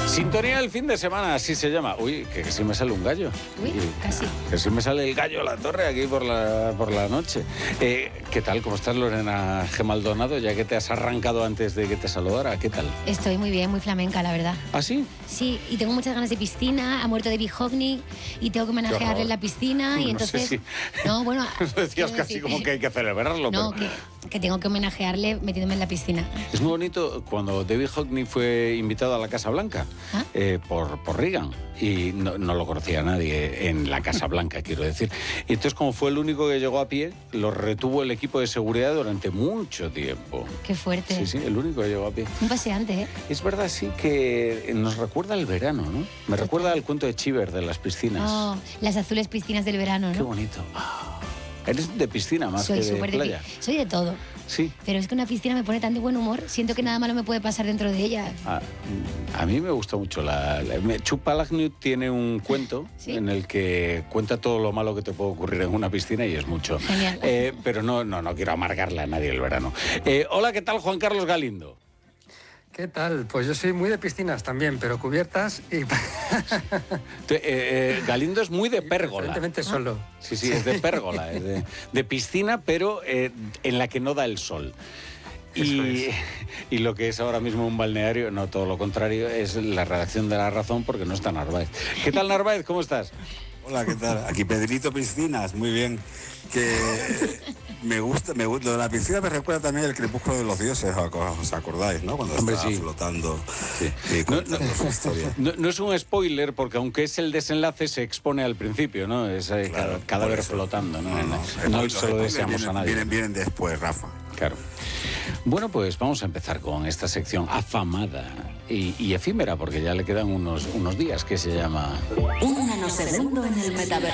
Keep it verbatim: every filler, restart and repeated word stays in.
Sintonía del fin de semana, así se llama. Uy, que, que sí me sale un gallo. Uy, y, casi. Que sí me sale el gallo a la torre aquí por la, por la noche. Eh, ¿Qué tal? ¿Cómo estás, Lorena G. Maldonado? Ya que te has arrancado antes de que te saludara. ¿Qué tal? Estoy muy bien, muy flamenca, la verdad. ¿Ah, sí? Sí, y tengo muchas ganas de piscina. Ha muerto David Hockney y tengo que homenajearle en la piscina. Y no entonces... sé si... No, bueno... Lo decías casi decir... como que hay que celebrarlo. No, pero... que, que tengo que homenajearle metiéndome en la piscina. Es muy bonito cuando David Hockney fue invitado a la Casa Blanca ¿Ah? eh, por, por Reagan. Y no, no lo conocía nadie en la Casa Blanca, quiero decir. Y entonces, como fue el único que llegó a pie, lo retuvo el equipo de seguridad durante mucho tiempo. Qué fuerte. Sí, sí, el único que llegó a pie. Un paseante, ¿eh? Es verdad, sí, que nos recuerda al verano, ¿no? Me Total. recuerda al cuento de Chiver de las piscinas. Oh, las azules piscinas del verano, ¿no? Qué bonito. Ah, eres de piscina más Soy que de súper de playa. pi- Soy de todo. Sí. Pero es que una piscina me pone tan de buen humor. Siento que nada malo me puede pasar dentro de ella. A, a mí me gusta mucho la... la me- Chuck Palahniuk tiene un cuento ¿Sí? en el que cuenta todo lo malo que te puede ocurrir en una piscina y es mucho. Genial. Eh, pero no, no, no quiero amargarle a nadie el verano. Eh, hola, ¿qué tal, Juan Carlos Galindo? ¿Qué tal? Pues yo soy muy de piscinas también, pero cubiertas y... Te- eh, eh, Galindo es muy de pérgola. Evidentemente solo. Sí, sí, es de pérgola, es de, de piscina, pero eh, en la que no da el sol. Y, Eso y lo que es ahora mismo un balneario, no, todo lo contrario, es la redacción de La Razón, porque no está Narváez. ¿Qué tal, Narváez? ¿Cómo estás? Hola, ¿qué tal? Aquí Pedrito Piscinas, muy bien. Que me gusta, me gusta. Lo de la piscina me recuerda también el crepúsculo de los dioses, ¿os acordáis, no? Cuando Hombre, está sí. flotando Sí. y No, contando no, su historia. no, no es un spoiler, porque aunque es el desenlace, se expone al principio, ¿no? Es eh, Claro, cada- cadáver por eso. flotando, ¿no? No, no, No los se lo spoilers deseamos vienen, a nadie. Vienen, vienen después, Rafa. Claro. Bueno, pues vamos a empezar con esta sección afamada y, y efímera, porque ya le quedan unos, unos días, que se llama... Un nanosegundo en el metaverso.